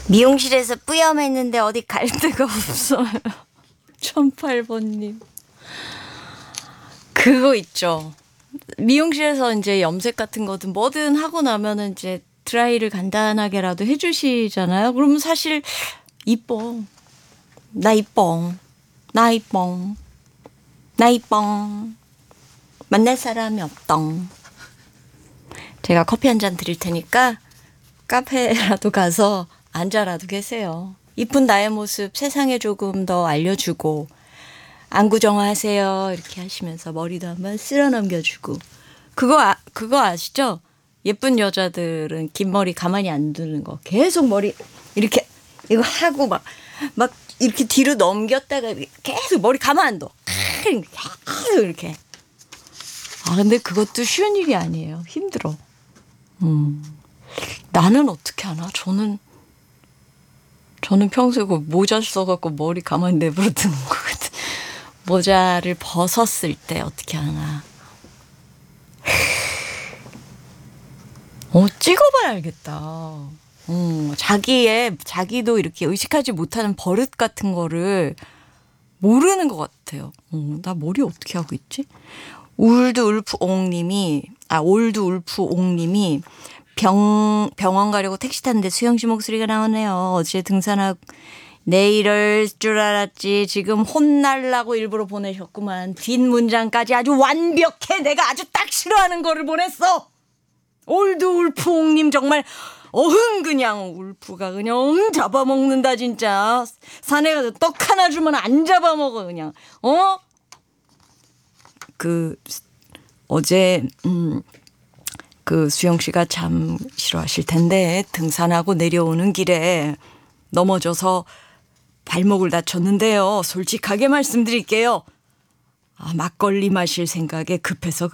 미용실에서 뿌염했는데 어디 갈 데가 없어요. 1008번님. 그거 있죠. 미용실에서 이제 염색 같은 거든 뭐든 하고 나면은 이제 드라이를 간단하게라도 해주시잖아요. 그러면 사실 이뻐. 나 이뻐. 나 이뻐. 나 이뻐. 만날 사람이 없덩. 제가 커피 한 잔 드릴 테니까 카페라도 가서 앉아라도 계세요. 이쁜 나의 모습 세상에 조금 더 알려주고 안구정화하세요 이렇게 하시면서 머리도 한번 쓸어 넘겨주고 그거 아시죠? 예쁜 여자들은 긴 머리 가만히 안 두는 거 계속 머리 이렇게 이거 하고 막 이렇게 뒤로 넘겼다가 계속 머리 가만 안 둬. 계속 이렇게. 아 근데 그것도 쉬운 일이 아니에요. 힘들어. 나는 어떻게 하나? 저는 평소에 그 모자 써갖고 머리 가만히 내버려 두는 것 같아. 모자를 벗었을 때 어떻게 하나? 찍어봐야 알겠다. 자기도 이렇게 의식하지 못하는 버릇 같은 거를 모르는 것 같아요. 나 머리 어떻게 하고 있지? 올드울프옹님이 병원 가려고 택시 탔는데 수영 씨 목소리가 나오네요. 어제 등산하고 내일을 줄 알았지. 지금 혼날라고 일부러 보내셨구만. 뒷문장까지 아주 완벽해. 내가 아주 딱 싫어하는 거를 보냈어. 올드울프옹님 정말 그냥 울프가 그냥 잡아먹는다 진짜. 산에 가서 떡 하나 주면 안 잡아먹어 그냥. 어제 그 수영 씨가 참 싫어하실 텐데 등산하고 내려오는 길에 넘어져서 발목을 다쳤는데요. 솔직하게 말씀드릴게요. 막걸리 마실 생각에 급해서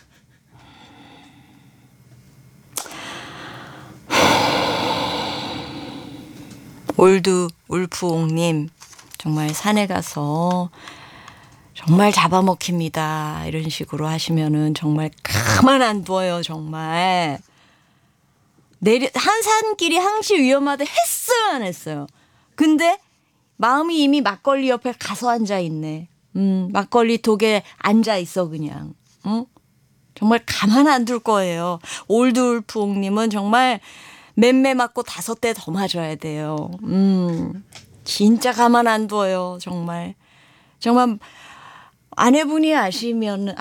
올드 울프옹님 정말 산에 가서 정말 잡아먹힙니다. 이런 식으로 하시면은 정말 가만 안 둬요. 정말. 한산길이 항시 위험하다 했어요 안 했어요? 근데 마음이 이미 막걸리 옆에 가서 앉아있네. 막걸리 독에 앉아있어 그냥. 정말 가만 안 둘 거예요. 올드울프옹님은 정말 맴매 맞고 5대 더 맞아야 돼요. 진짜 가만 안 둬요. 정말. 아내분이